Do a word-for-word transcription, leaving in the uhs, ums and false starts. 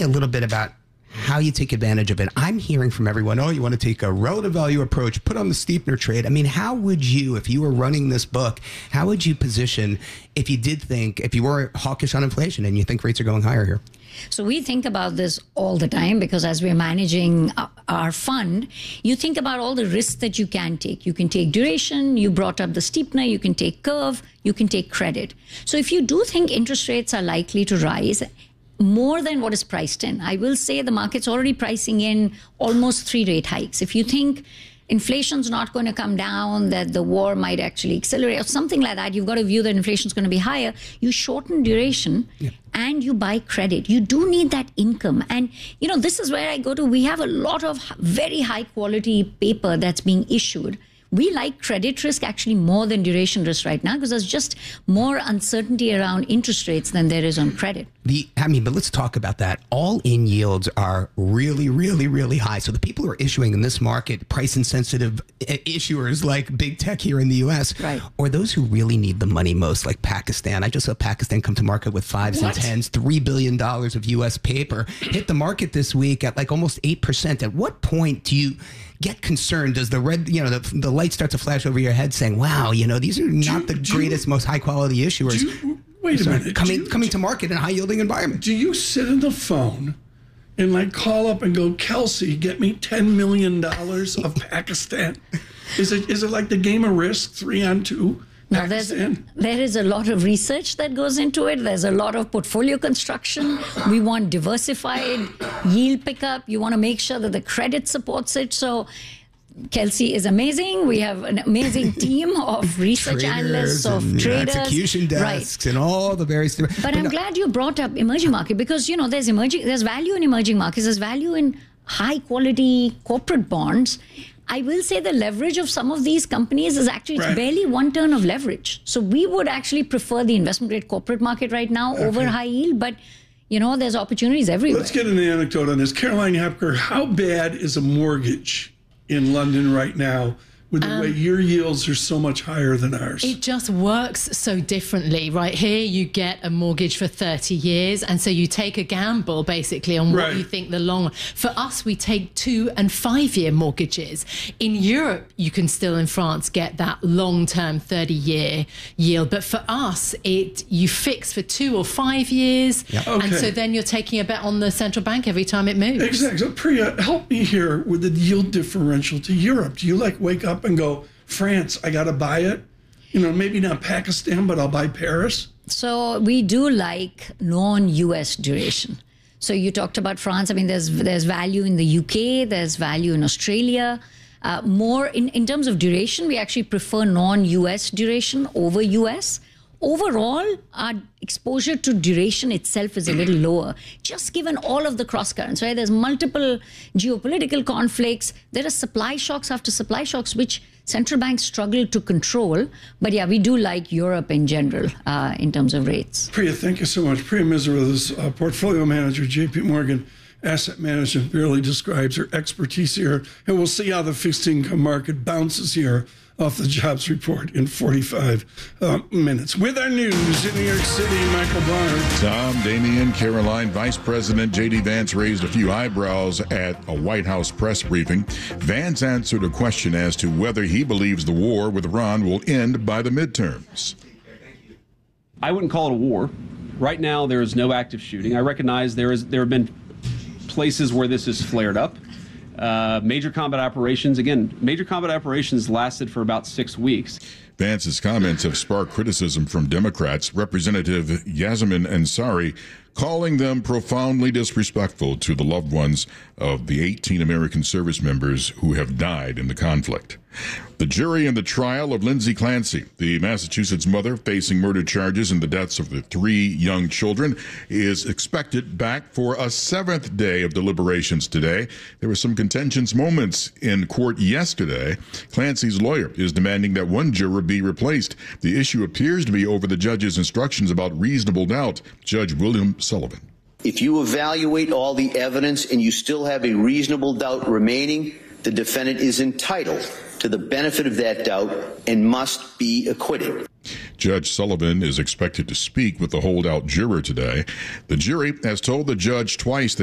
a little bit about how you take advantage of it. I'm hearing from everyone, oh, you want to take a relative value approach, put on the steepener trade. I mean, how would you, if you were running this book, how would you position if you did think, if you were hawkish on inflation and you think rates are going higher here? So we think about this all the time because as we're managing our fund, you think about all the risks that you can take. You can take duration, you brought up the steepener, you can take curve, you can take credit. So if you do think interest rates are likely to rise, more than what is priced in. I will say the market's already pricing in almost three rate hikes. If you think inflation's not going to come down, that the war might actually accelerate or something like that, you've got a view that inflation's going to be higher, you shorten duration yeah. and you buy credit. You do need that income. And, you know, this is where I go to, we have a lot of very high quality paper that's being issued. We like credit risk actually more than duration risk right now because there's just more uncertainty around interest rates than there is on credit. The, I mean, but let's talk about that. All-in yields are really, really, really high. So the people who are issuing in this market, price-insensitive issuers like big tech here in the U S, right. or those who really need the money most, like Pakistan. I just saw Pakistan come to market with fives what? and tens, three billion dollars of U S paper. Hit the market this week at like almost eight percent. At what point do you get concerned? Does the red, you know, the, the light start to flash over your head saying, wow, you know, these are not do, the greatest, you, most high-quality issuers. You, wait a Sorry, minute. Coming, you, coming to market in a high-yielding environment. Do you sit on the phone and, like, call up and go, Kelsey, get me ten million dollars of Pakistan? Is it is it like the game of Risk, three on two? Now, there's, there is a lot of research that goes into it. There's a lot of portfolio construction. We want diversified yield pickup. You want to make sure that the credit supports it. So Kelsey is amazing. We have an amazing team of research traders analysts, of and traders. Execution desks right. and all the various... But, but I'm no. glad you brought up emerging market because, you know, there's emerging, there's value in emerging markets. There's value in high quality corporate bonds. I will say the leverage of some of these companies is actually it's right. barely one turn of leverage. So we would actually prefer the investment grade corporate market right now okay. over high yield. But, you know, there's opportunities everywhere. Let's get an anecdote on this. Caroline Hepker, how bad is a mortgage in London right now with the um, way your yields are so much higher than ours? It just works so differently. Right here, you get a mortgage for thirty years, and so you take a gamble, basically, on what right. you think the long... For us, we take two- and five-year mortgages. In Europe, you can still, in France, get that long-term thirty-year yield. But for us, it you fix for two or five years, yep. okay. and so then you're taking a bet on the central bank every time it moves. Exactly. So, Priya, help me here with the yield differential to Europe. Do you, like, wake up and go, France, I got to buy it? You know, maybe not Pakistan, but I'll buy Paris? So we do like non-U S duration. So you talked about France. I mean, there's there's value in the U K. There's value in Australia. Uh, more in, in terms of duration, we actually prefer non-U S duration over U S. Overall, our exposure to duration itself is a little lower, just given all of the cross currents, right? There's multiple geopolitical conflicts. There are supply shocks after supply shocks, which central banks struggle to control. But yeah, we do like Europe in general uh, in terms of rates. Priya, thank you so much. Priya Misra is uh, portfolio manager, J P Morgan Asset Management, barely describes her expertise here. And we'll see how the fixed income market bounces here off the jobs report in forty-five uh, minutes. With our news in New York City, Michael Barr. Tom, Damian, Caroline, Vice President J D Vance raised a few eyebrows at a White House press briefing. Vance answered a question as to whether he believes the war with Iran will end by the midterms. I wouldn't call it a war. Right now, there is no active shooting. I recognize there is there have been places where this has flared up. Uh, major combat operations, again, major combat operations lasted for about six weeks. Vance's comments have sparked criticism from Democrats. Representative Yasmin Ansari calling them profoundly disrespectful to the loved ones of the eighteen American service members who have died in the conflict. The jury in the trial of Lindsay Clancy, the Massachusetts mother facing murder charges in the deaths of the three young children, is expected back for a seventh day of deliberations today. There were some contentious moments in court yesterday. Clancy's lawyer is demanding that one juror be replaced. The issue appears to be over the judge's instructions about reasonable doubt. Judge William Sullivan. If you evaluate all the evidence and you still have a reasonable doubt remaining, the defendant is entitled to the benefit of that doubt and must be acquitted. Judge Sullivan is expected to speak with the holdout juror today. The jury has told the judge twice that